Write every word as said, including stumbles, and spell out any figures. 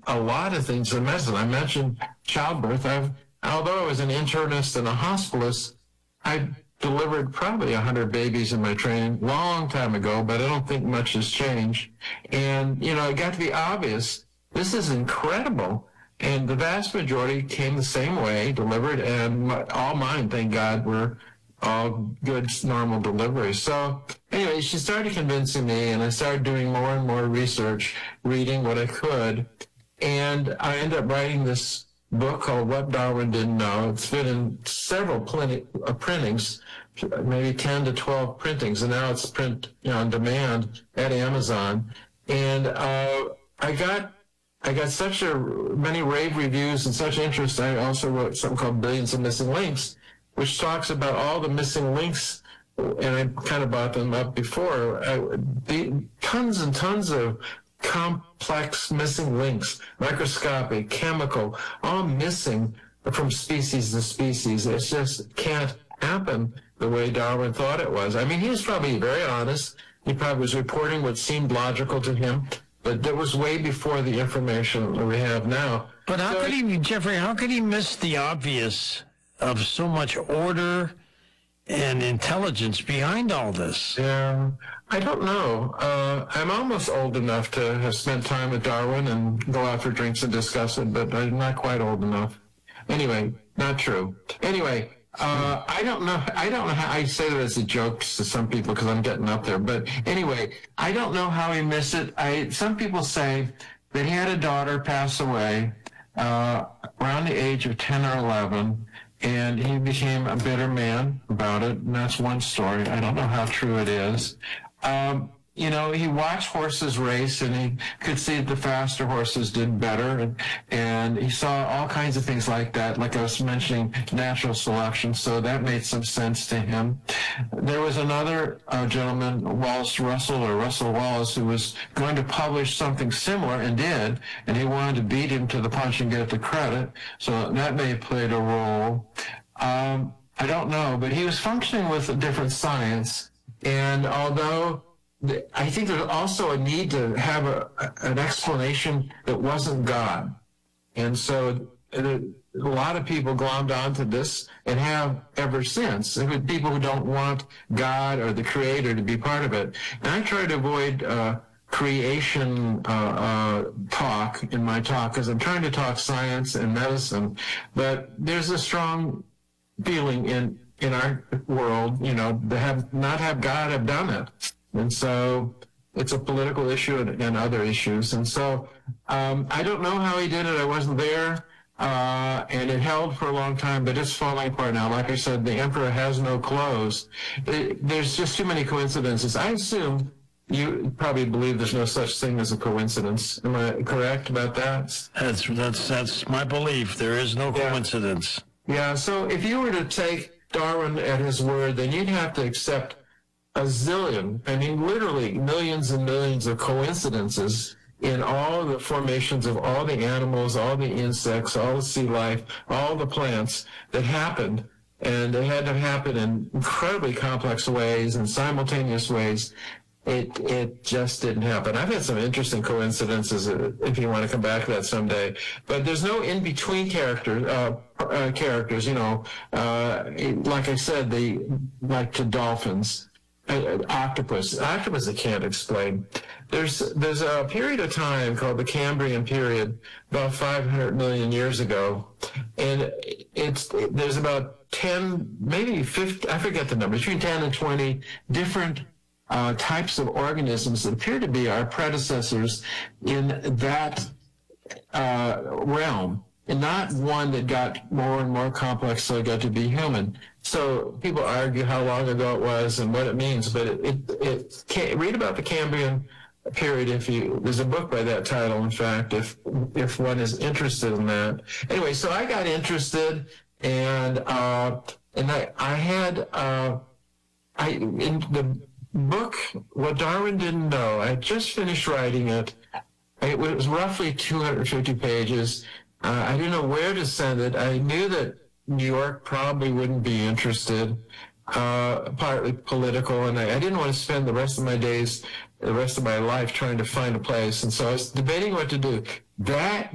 a lot of things in medicine. I mentioned childbirth. I've, although I was an internist and a hospitalist, I delivered probably one hundred babies in my training, long time ago, but I don't think much has changed. And, you know, it got to be obvious, this is incredible. And the vast majority came the same way, delivered, and my, all mine, thank God, were all good, normal deliveries. So anyway, she started convincing me, and I started doing more and more research, reading what I could, and I ended up writing this book called What Darwin Didn't Know. It's been in several plenty, uh, printings, maybe ten to twelve printings, and now it's print, you know, on demand at Amazon. And uh, I got I got such a, many rave reviews and such interest. I also wrote something called Billions of Missing Links, which talks about all the missing links, and I kind of brought them up before. I, the, tons and tons of complex missing links, microscopic, chemical, all missing from species to species. It just can't happen the way Darwin thought it was. I mean, he was probably very honest. He probably was reporting what seemed logical to him, but that was way before the information that we have now. But how so could it, he, Jeffrey, how could he miss the obvious of so much order and intelligence behind all this? Yeah, I don't know. Uh, I'm almost old enough to have spent time with Darwin and go out for drinks and discuss it, but I'm not quite old enough. Anyway, not true. Anyway, uh, I don't know. I don't know how I say that as a joke to some people because I'm getting up there. But anyway, I don't know how he missed it. I some people say that he had a daughter pass away uh, around the age of ten or eleven. And he became a bitter man about it, and that's one story. I don't know how true it is. Um, you know, he watched horses race, and he could see that the faster horses did better, and, and he saw all kinds of things like that, like I was mentioning, natural selection, so that made some sense to him. There was another uh, gentleman, Wallace Russell, or Russell Wallace, who was going to publish something similar, and did, and he wanted to beat him to the punch and get the credit, so that may have played a role. Um, I don't know, but he was functioning with a different science, and although I think there's also a need to have a, an explanation that wasn't God. And so a lot of people glommed onto this and have ever since. People who don't want God or the Creator to be part of it. And I try to avoid uh, creation uh, uh, talk in my talk because I'm trying to talk science and medicine. But there's a strong feeling in, in our world, you know, to have not have God have done it. And so it's a political issue and, and other issues. And so um, I don't know how he did it. I wasn't there. Uh, and it held for a long time, but it's falling apart now. Like I said, the emperor has no clothes. It, there's just too many coincidences. I assume you probably believe there's no such thing as a coincidence. Am I correct about that? That's, that's, that's my belief. There is no Yeah. coincidence. Yeah, so if you were to take Darwin at his word, then you'd have to accept a zillion, I mean, literally millions and millions of coincidences in all the formations of all the animals, all the insects, all the sea life, all the plants that happened. And they had to happen in incredibly complex ways and simultaneous ways. It it just didn't happen. I've had some interesting coincidences, uh, if you want to come back to that someday. But there's no in-between characters, uh, uh, characters, you know, uh, like I said, they like to dolphins. Uh, octopus, octopus I can't explain. There's there's a period of time called the Cambrian period, about five hundred million years ago, and it's there's about ten, maybe fifty, I forget the number, between ten and twenty different uh, types of organisms that appear to be our predecessors in that uh, realm, and not one that got more and more complex so it got to be human. So people argue how long ago it was and what it means, but it, it, it can't, read about the Cambrian period if you, there's a book by that title, in fact, if if one is interested in that. Anyway, so I got interested, and uh, and I, I had, uh, I in the book, What Darwin Didn't Know, I just finished writing it. It was roughly two hundred fifty pages. Uh, I didn't know where to send it. I knew that New York probably wouldn't be interested, uh, partly political, and I, I didn't want to spend the rest of my days, the rest of my life trying to find a place. And so I was debating what to do. That